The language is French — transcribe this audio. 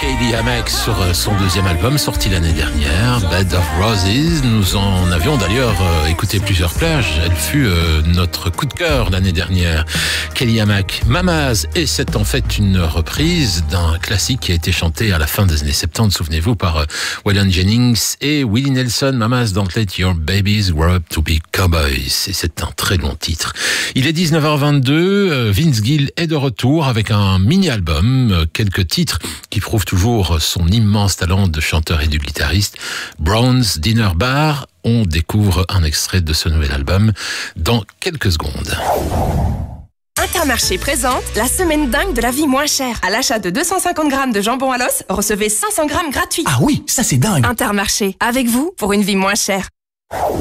Kylie Hamek sur son deuxième album sorti l'année dernière, Bed of Roses. Nous en avions d'ailleurs écouté plusieurs plages. Elle fut notre coup de cœur l'année dernière. Kylie Hamek, Mamas, et c'est en fait une reprise d'un classique qui a été chanté à la fin des années 70, souvenez-vous, par Waylon Jennings et Willie Nelson. Mamas, don't let your babies grow up to be cowboys. Et c'est un très long titre. Il est 19h22, Vince Gill est de retour avec un mini-album, quelques titres qui prouvent toujours son immense talent de chanteur et de guitariste. Brown's Dinner Bar, on découvre un extrait de ce nouvel album dans quelques secondes. Intermarché présente la semaine dingue de la vie moins chère. À l'achat de 250 grammes de jambon à l'os, recevez 500 grammes gratuits. Ah oui, ça c'est dingue. Intermarché, avec vous pour une vie moins chère.